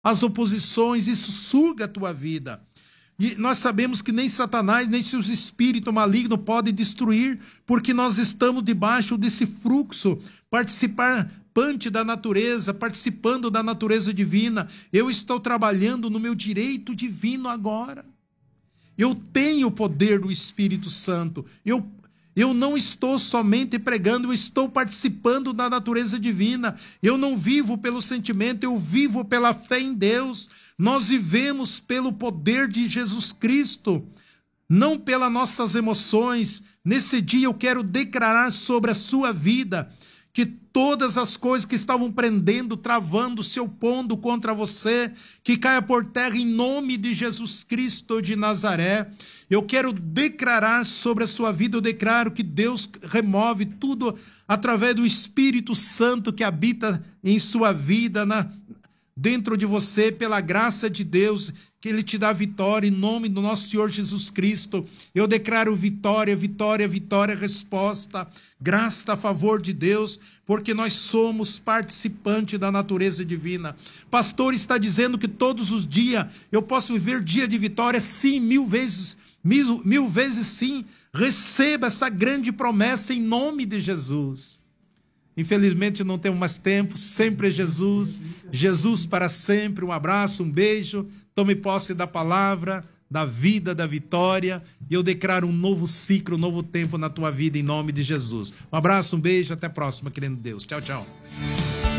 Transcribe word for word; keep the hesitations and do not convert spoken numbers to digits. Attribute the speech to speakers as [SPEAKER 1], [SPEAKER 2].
[SPEAKER 1] as oposições, isso suga a tua vida. E nós sabemos que nem Satanás, nem seus espíritos malignos podem destruir, porque nós estamos debaixo desse fluxo, participante da natureza, participando da natureza divina. Eu estou trabalhando no meu direito divino agora. Eu tenho o poder do Espírito Santo. Eu, eu não estou somente pregando, eu estou participando da natureza divina. Eu não vivo pelo sentimento, eu vivo pela fé em Deus. Nós vivemos pelo poder de Jesus Cristo, não pelas nossas emoções. Nesse dia eu quero declarar sobre a sua vida que todas as coisas que estavam prendendo, travando, se opondo contra você, que caia por terra em nome de Jesus Cristo de Nazaré. Eu quero declarar sobre a sua vida, eu declaro que Deus remove tudo através do Espírito Santo que habita em sua vida, na dentro de você, pela graça de Deus, que Ele te dá vitória em nome do nosso Senhor Jesus Cristo. Eu declaro vitória, vitória, vitória, resposta, graça a favor de Deus, porque nós somos participantes da natureza divina. Pastor está dizendo que todos os dias eu posso viver dia de vitória, sim, mil vezes, mil, mil vezes sim. Receba essa grande promessa em nome de Jesus. Infelizmente não temos mais tempo, sempre é Jesus, Jesus para sempre. Um abraço, um beijo, tome posse da palavra, da vida, da vitória, e eu declaro um novo ciclo, um novo tempo na tua vida em nome de Jesus. Um abraço, um beijo, até a próxima, querendo Deus. Tchau, tchau.